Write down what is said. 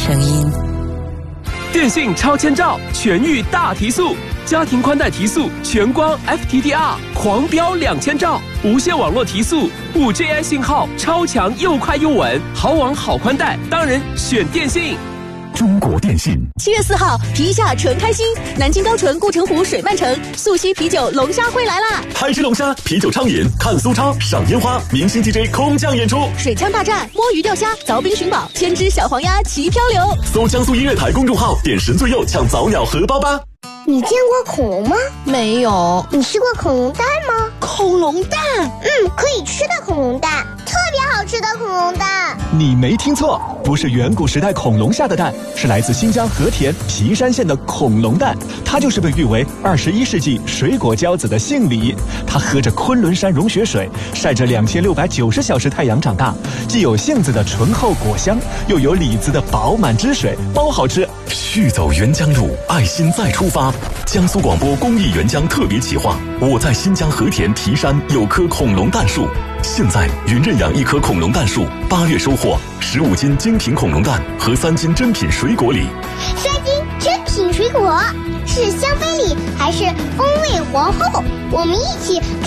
声音。 电信超千兆，全域大提速，家庭宽带提速，全光 FTTR 狂飙2000兆，无线网络提速，5G 信号超强又快又稳，好网好宽带，当然选电信。 中国电信 7月4号，皮下纯开心，南京高淳顾城湖水漫城素溪啤酒龙虾会来啦！ 嗨吃龙虾，啤酒畅饮，看苏超，赏烟花，明星 DJ 空降演出， 水枪大战，摸鱼钓虾，凿冰寻宝，千只小黄鸭齐漂流。 搜江苏音乐台公众号，点神最右抢早鸟荷包吧。 你见过恐龙吗？ 没有。 你吃过恐龙蛋吗？ 恐龙蛋？ 可以吃的恐龙蛋，特别好吃的恐龙蛋。 你没听错，不是远古时代恐龙下的蛋，是来自新疆和田皮山县的恐龙蛋。它就是被誉为21世纪水果骄子的杏李。它喝着昆仑山融雪水，晒着2690小时太阳长大，既有杏子的醇厚果香，又有李子的饱满汁水，包好吃。 续走沅江路，爱心再出发。江苏广播公益沅江特别企划，我在新疆和田皮山有棵恐龙蛋树。现在云认养1棵恐龙蛋树，8月收获15斤精品恐龙蛋和3斤珍品水果李。 3斤珍品水果是香妃李还是风味皇后？我们一起